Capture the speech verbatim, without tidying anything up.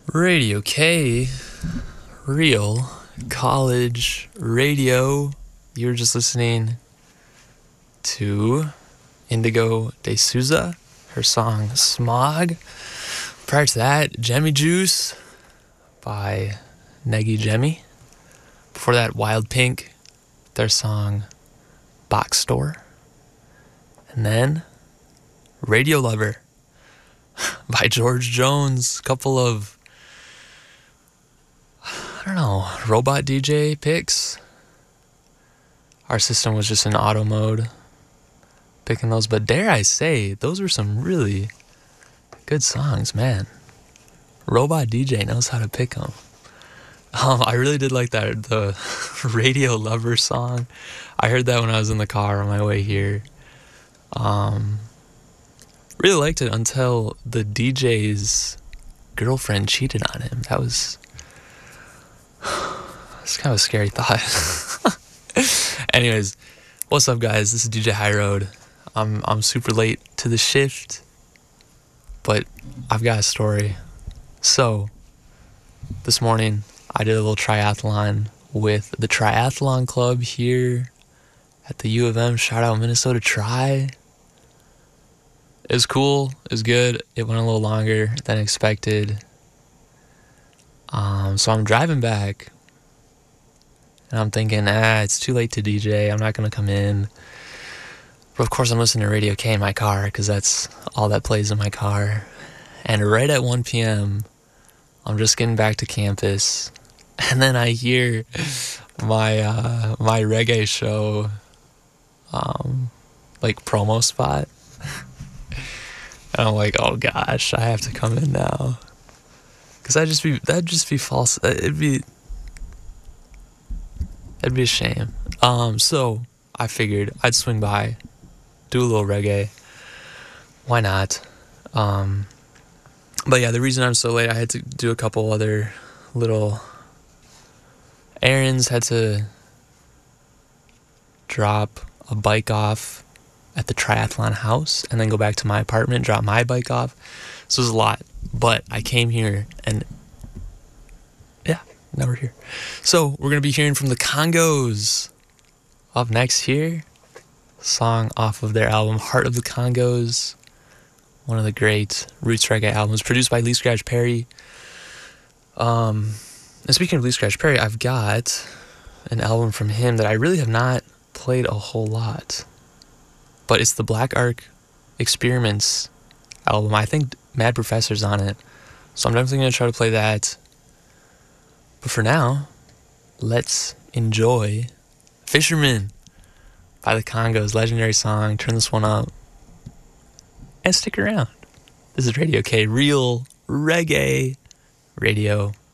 Radio K, real college radio. You were just listening to Indigo De Souza, her song Smog. Prior to that, Jemmy Juice by Negi Jemmy. Before that, Wild Pink, their song Box Store. And then Radio Lover by George Jones. A couple of, I don't know, robot D J picks. Our system was just in auto mode picking those, but dare I say, those were some really good songs, man. Robot D J knows how to pick them. Um, I really did like that, the Radio Lover song. I heard that when I was in the car on my way here. Um, really liked it until the D J's girlfriend cheated on him. That was, it's kind of a scary thought. Anyways, what's up, guys? This is D J High Road. I'm I'm super late to the shift, but I've got a story. So, this morning I did a little triathlon with the Triathlon Club here at the U of M. Shout out Minnesota Tri. It was cool. It was good. It went a little longer than expected. Um, so I'm driving back, and I'm thinking, ah, it's too late to D J. I'm not going to come in. But of course, I'm listening to Radio K in my car, because that's all that plays in my car. And right at one p.m., I'm just getting back to campus, and then I hear my uh, my reggae show, um, like, promo spot. And I'm like, oh gosh, I have to come in now. Because that'd just be, that'd just be false. It'd be, it'd be a shame. Um, so I figured I'd swing by, do a little reggae. Why not? Um, but yeah, the reason I'm so late, I had to do a couple other little errands. Had to drop a bike off at the Triathlon House and then go back to my apartment, drop my bike off. So it was a lot, but I came here and yeah, now we're here. So we're going to be hearing from the Congos up next here. Song off of their album Heart of the Congos, one of the great roots reggae albums, produced by Lee Scratch Perry. Um, and speaking of Lee Scratch Perry, I've got an album from him that I really have not played a whole lot. But it's the Black Ark Experiments album. I think Mad Professor's on it. So I'm definitely going to try to play that. But for now, let's enjoy Fisherman by the Congos. Legendary song. Turn this one up. And stick around. This is Radio K. Real reggae radio.